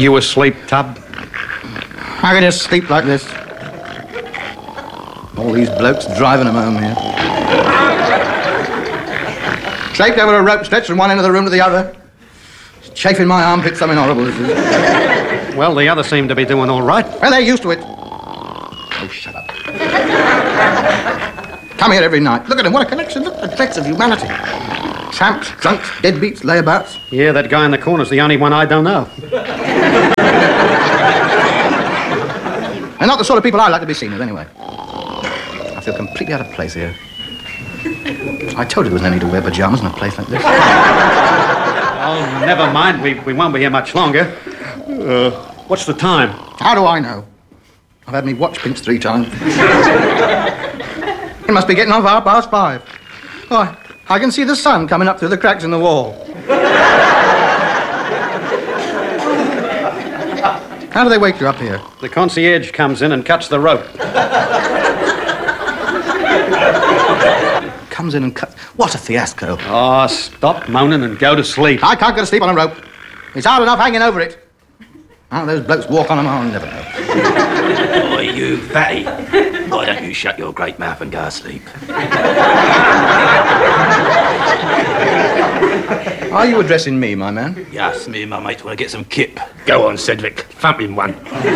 You asleep, Tub? I can just sleep like this. All these blokes driving them home here. Draped over a rope stretch from one end of the room to the other. Chafing my armpit, something horrible this is. Well, the others seem to be doing all right. Well, they're used to it. Oh, shut up. Come here every night. Look at them, what a collection. Look at the dregs of humanity. Tramps, drunks, deadbeats, layabouts. Yeah, that guy in the corner's the only one I don't know. They're not the sort of people I like to be seen with, anyway. I feel completely out of place here. I told you there was no need to wear pajamas in a place like this. Oh, never mind. We won't be here much longer. What's the time? How do I know? I've had me watch pinched 3 times. It must be getting on 5:30. Oh, I can see the sun coming up through the cracks in the wall. How do they wake you up here? The concierge comes in and cuts the rope. Comes in and cuts... What a fiasco. Oh, stop moaning and go to sleep. I can't go to sleep on a rope. It's hard enough hanging over it. How those blokes walk on them, I'll never know. Oi, you fatty. Why don't you shut your great mouth and go to sleep? Are you addressing me, my man? Yes, me and my mates want to get some kip. Go on, Cedric. Thump him one.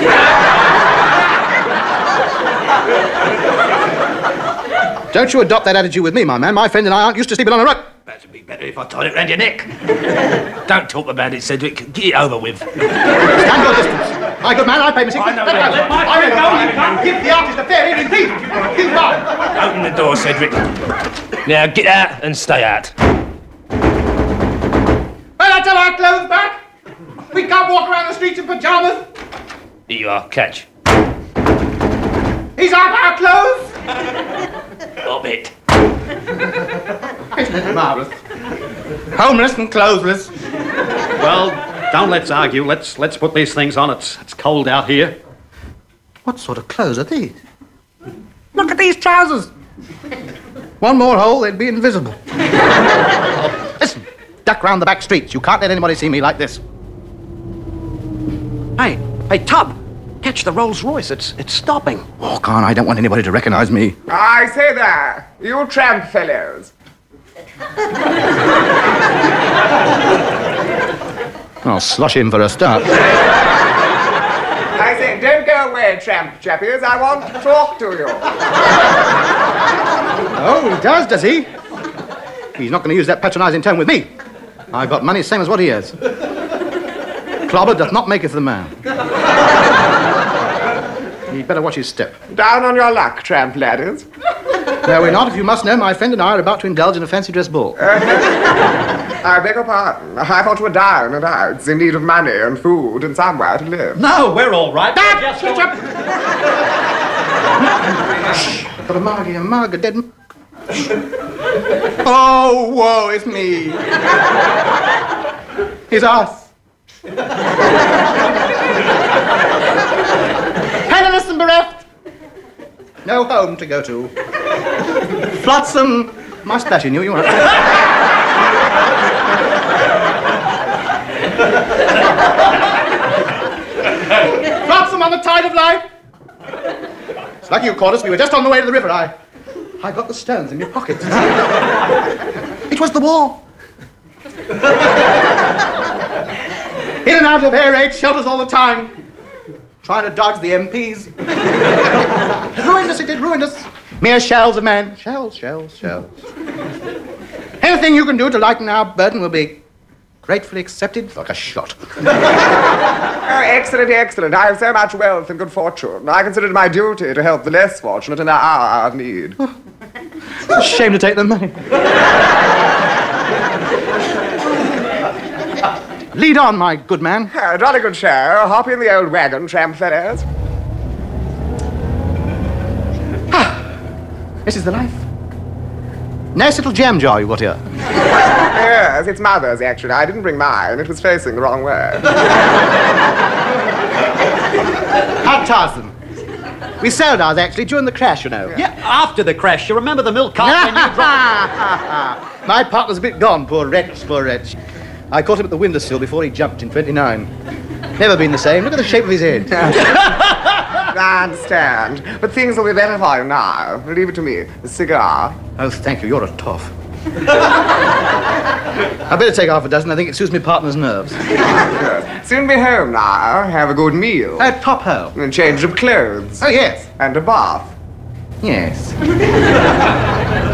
Don't you adopt that attitude with me, my man. My friend and I aren't used to sleeping on a rope. That'd be better if I tied it round your neck. Don't talk about it, Cedric. Get it over with. Stand your distance. My good man, I pay my I know Let that. go. I will go. You can't give the artist a fair evening thief. You can't. Open the door, Cedric. Now get out and stay out. Well, I tell our clothes back. We can't walk around the streets in pajamas. Here you are, catch. He's out our clothes. Stop it. Isn't it marvellous? Homeless and clothesless. Well, don't let's argue. Let's put these things on. It's cold out here. What sort of clothes are these? Look at these trousers. One more hole, they'd be invisible. Listen, duck round the back streets. You can't let anybody see me like this. Hey, Tub. Catch the Rolls Royce. It's stopping. Walk on, I don't want anybody to recognize me. I say there, you tramp fellows. I'll slosh him for a start. I say, don't go away, tramp chappies. I want to talk to you. Oh, he does he? He's not going to use that patronising tone with me. I've got money same as what he has. Clobber doth not maketh the man. He'd better watch his step. Down on your luck, tramp laddies. No, we're not. If you must know, my friend and I are about to indulge in a fancy dress ball. I beg your pardon. I thought you were down and out, in need of money and food and somewhere to live. No, we're all right. Shut up! Shh. Got a mug, a dead... Oh, woe is me. It's us. Penniless and bereft. No home to go to. Flotsam mustache in you want to... Flotsam on the tide of life. It's lucky you caught us. We were just on the way to the river. I got the stones in your pockets. It was the war. In and out of air raid shelters all the time. Trying to dodge the MPs. Ruined us, it did, ruined us. Mere shells of men. Shells. Anything you can do to lighten our burden will be gratefully accepted like a shot. Oh, excellent. I have so much wealth and good fortune. I consider it my duty to help the less fortunate in their hour of need. It's a shame to take the money. Lead on, my good man. Jolly good show. Hop in the old wagon, tramp fellows. This is the life. Nice little jam jar you got here. Yes, it's mother's, actually. I didn't bring mine. It was facing the wrong way. How tiresome. We sold ours, actually, during the crash, you know. Yeah, after the crash. You remember the milk cart when you dropped... My partner's a bit gone, poor wretch. I caught him at the windowsill before he jumped in 29. Never been the same. Look at the shape of his head. I understand. But things will be better for you now. Leave it to me. A cigar. Oh, thank you. You're a toff. I better take half a dozen. I think it suits my partner's nerves. Good. Soon be home now. Have a good meal. Top hoe. And change of clothes. Oh, yes. And a bath. Yes.